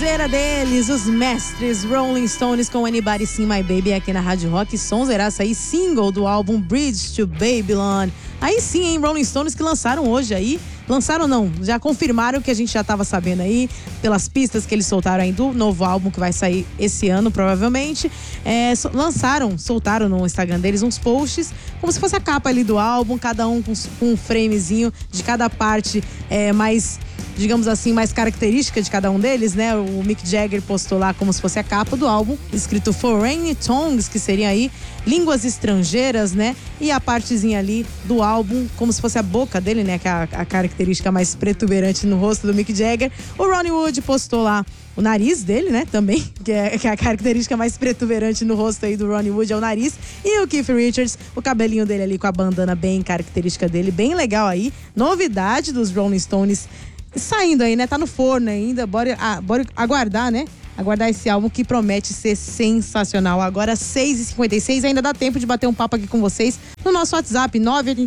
sonzeira deles, os mestres Rolling Stones com Anybody Seen My Baby aqui na Rádio Rock. Sonzeiraça aí, single do álbum Bridge to Babylon. Aí sim, hein, Rolling Stones que lançaram hoje aí. Lançaram não, já confirmaram que a gente já estava sabendo aí, pelas pistas que eles soltaram aí do novo álbum que vai sair esse ano, provavelmente. Soltaram no Instagram deles uns posts, como se fosse a capa ali do álbum, cada um com um framezinho de cada parte mais, digamos assim, mais característica de cada um deles, né? O Mick Jagger postou lá como se fosse a capa do álbum, escrito Foreign Tongues, que seria aí línguas estrangeiras, né? E a partezinha ali do álbum, como se fosse a boca dele, né? Que é a característica mais protuberante no rosto do Mick Jagger. O Ronnie Wood postou lá o nariz dele, né? Também, que é a característica mais protuberante no rosto aí do Ronnie Wood, é o nariz. E o Keith Richards, o cabelinho dele ali com a bandana bem característica dele, bem legal aí. Novidade dos Rolling Stones saindo aí, né? Tá no forno ainda. Bora aguardar, né? Aguardar esse álbum que promete ser sensacional. Agora 6h56, ainda dá tempo de bater um papo aqui com vocês no nosso WhatsApp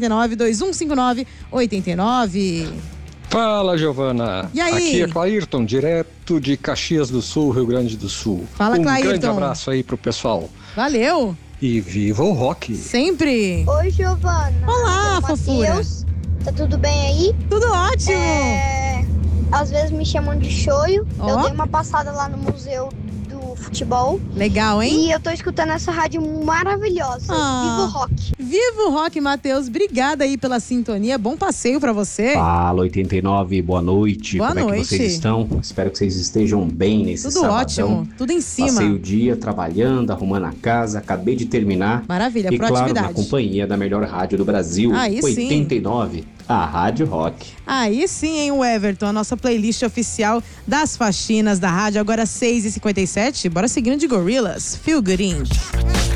989-2159-89. Fala, Giovana. E aí? Aqui é Clairton, direto de Caxias do Sul, Rio Grande do Sul. Fala, Clairton. Um grande abraço aí pro pessoal. Valeu. E viva o rock. Sempre. Oi, Giovana. Olá, fofura. Matheus. Tá tudo bem aí? Tudo ótimo. Às vezes me chamam de Choio. Ó. Eu dei uma passada lá no Museu do Futebol. Legal, hein? E eu tô escutando essa rádio maravilhosa. Viva o rock. Viva o rock, Matheus. Obrigada aí pela sintonia. Bom passeio pra você. Fala, 89, boa noite. Boa Como é noite. que vocês estão? Espero que vocês estejam bem nesse Tudo sabadão. ótimo. Tudo em cima. Passei o dia trabalhando, arrumando a casa, acabei de terminar. Maravilha, e claro, proatividade. na companhia da melhor rádio do Brasil, Aí sim. 89, a Rádio Rock. Aí sim, hein, o Everton, a nossa playlist oficial das faxinas da rádio, agora 6h57. Bora seguindo de Gorillaz. Feel Good In.